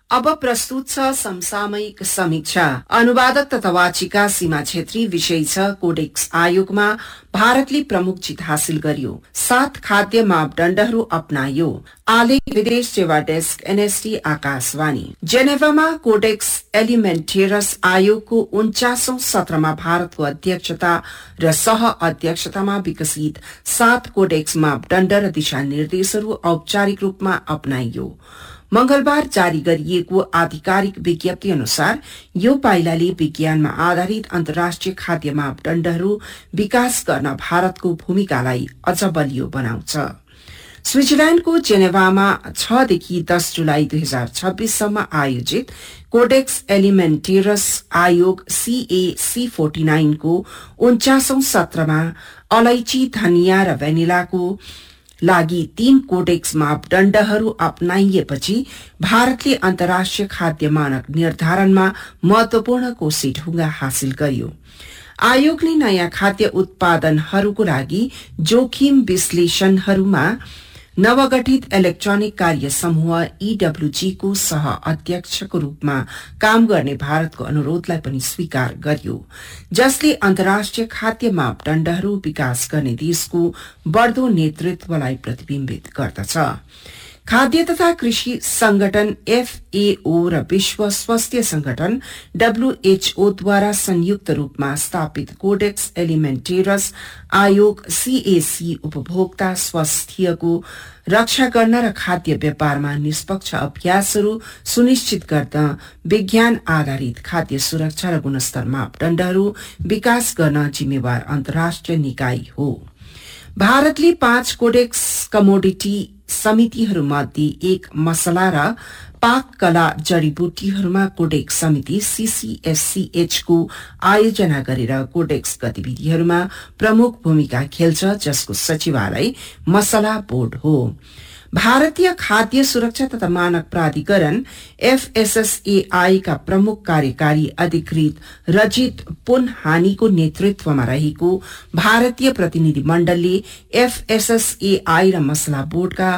अब प्रस्तुत छ समसामयिक समीक्षा। अनुवादक तथा वाचिका सीमा छेत्री। विषय छ कोडेक्स आयोगमा भारतले प्रमुख जित हासिल गर्यो, 7 खाद्य मापदण्डहरू अपनायो। आलेख विदेश सेवा डेस्क एनएसडी आकाशवाणी। जेनेभामा कोडेक्स एलिमेन्टेरस आयोगको 49औं सत्रमा भारतको अध्यक्षता र सह अध्यक्षतामा विकसित 7 कोडेक्स मापदण्ड र दिशानिर्देशहरू औपचारिक रूपमा अपनाइयो। मंगलबार जारी गरिएको आधिकारिक विज्ञप्ति अनुसार यो पाइलाले विज्ञानमा आधारित अन्तर्राष्ट्रिय खाद्य मापदण्डहरू विकास गर्न भारतको भूमिकालाई अझ बलियो बनाउँछ। स्विजरल्याण्डको जेनेभामा 6 देखि 10 जुलाई 2026 सम्म आयोजित कोडेक्स एलिमेन्टेरस आयोग CAC49 को 49औं सत्रमा अलैची, धनिया र भेनिलाको लागि 3 कोडेक्स मापदण्डहरू अपनाइएपछि भारतले अन्तर्राष्ट्रिय खाद्य मानक निर्धारणमा महत्वपूर्ण कोसिढुङ्गा हासिल गर्यो। आयोगले नयाँ खाद्य उत्पादनहरूको लागि जोखिम विश्लेषणहरूमा नवगठित इलेक्ट्रोनिक कार्य समूह EWG को सह अध्यक्षको रूपमा काम गर्ने भारतको अनुरोधलाई पनि स्वीकार गर्यो, जसले अन्तर्राष्ट्रिय खाद्य मापदण्डहरू विकास गर्ने देशको बढ्दो नेतृत्वलाई प्रतिबिम्बित गर्दछ। खाद्य तथा कृषि संगठन FAO र विश्व स्वास्थ्य संगठन WHO द्वारा संयुक्त रूपमा स्थापित कोडेक्स एलिमेन्टेरस आयोग CAC उपभोक्ता स्वास्थ्यको रक्षा गर्न र खाद्य व्यापारमा निष्पक्ष अभ्यासहरू सुनिश्चित गर्न विज्ञान आधारित खाद्य सुरक्षा र गुणस्तर मापदण्डहरू विकास गर्न जिम्मेवार अन्तर्राष्ट्रिय निकाय हो। भारतले 5 कोडेक्स कमोडिटी समितिहरूमध्ये एक मसला र पाक कला जडीबुटीहरूमा कोडेक्स समिति CCSCH को आयोजना गरेर कोडेक्स गतिविधिहरूमा प्रमुख भूमिका खेल्छ, जसको सचिवालय मसला बोर्ड हो। भारतीय खाद्य सुरक्षा तथा मानक प्राधिकरण FSSAI का प्रमुख कार्यकारी अधिकृत रजित पुनहानीको नेतृत्वमा रहेको भारतीय प्रतिनिधि मण्डलले FSSAI र मसला बोर्डका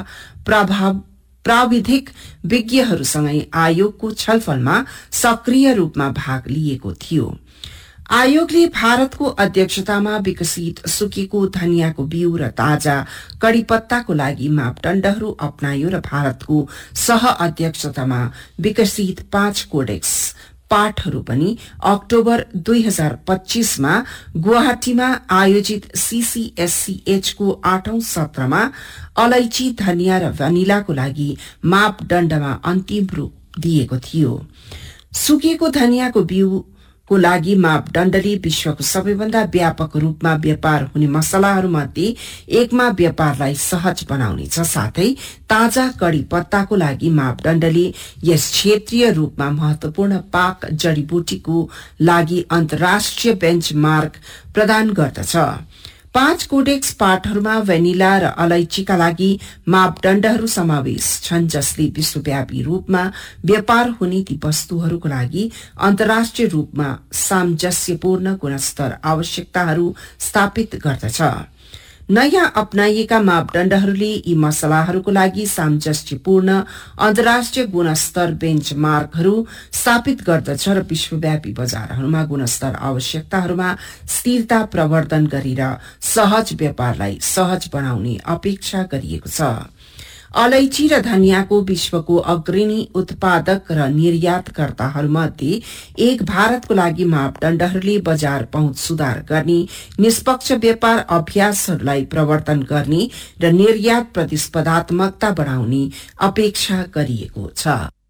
प्राविधिक विज्ञहरूसँगै आयोगको छलफलमा सक्रिय रूपमा भाग लिएको थियो। आयोगले भारतको अध्यक्षतामा विकसित सुकेको धनियाको बिउ र ताजा कड़ी पत्ताको लागि मापदण्डहरू अपनायो र भारतको सह अध्यक्षतामा विकसित 5 कोडेक्स पाठहरू पनि अक्टोबर 2025 मा गुवाहाटीमा आयोजित CCSCH को 8औं सत्रमा अलैची, धनिया र भेनिलाको लागि मापदण्डमा अन्तिम रूप दिएको थियो। सुकेको धनियाको बिउ को लागि मापदण्डले विश्वको सबैभन्दा व्यापक रूपमा व्यापार हुने मसलाहरूमध्ये एकमा व्यापारलाई सहज बनाउनेछ। साथै ताजा कड़ी पत्ताको लागि मापदण्डले यस क्षेत्रीय रूपमा महत्वपूर्ण पाक जडीबुटीको लागि अन्तर्राष्ट्रिय बेन्चमार्क प्रदान गर्दछ। 5 कोडेक्स पाठहरूमा भेनिला र अलैचीका लागि मापदण्डहरू समावेश छन्, जसले विश्वव्यापी रूपमा व्यापार हुने ती वस्तुहरूको लागि अन्तर्राष्ट्रिय रूपमा सामञ्जस्यपूर्ण गुणस्तर आवश्यकताहरू स्थापित गर्दछ। नयाँ अपनाइएका मापदण्डहरूले यी मसलाहरूको लागि सामञ्जस्यपूर्ण अन्तर्राष्ट्रिय गुणस्तर बेन्चमार्कहरू स्थापित गर्दछ र विश्वव्यापी बजारहरूमा गुणस्तर आवश्यकताहरूमा स्थिरता प्रवर्धन गरेर सहज व्यापारलाई सहज बनाउने अपेक्षा गरिएको छ। अलैची र धनियाको विश्वको अग्रणी उत्पादक र निर्यातकर्ताहरूमध्ये एक भारतको लागि मापदण्डहरूले बजार पहुँच सुधार गर्ने, निष्पक्ष व्यापार अभ्यासहरूलाई प्रवर्तन गर्ने र निर्यात प्रतिस्पर्धात्मकता बढ़ाउने अपेक्षा गरिएको छ।